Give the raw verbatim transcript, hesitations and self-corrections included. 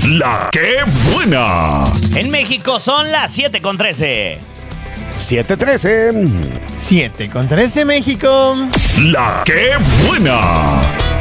La que buena. En México son las siete con trece. siete trece. siete con trece México. La que buena.